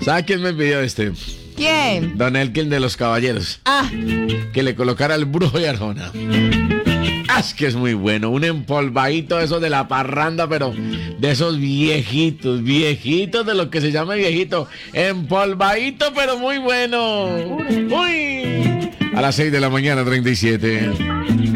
¿Sabe quién me pidió este? ¿Quién? Don Elkin de los Caballeros. Ah, Que le colocara el brujo de Arjona. Es que es muy bueno, un empolvadito eso de la parranda, pero de esos viejitos de lo que se llama viejito. Empolvadito, pero muy bueno. Uy. A las 6 de la mañana, 37.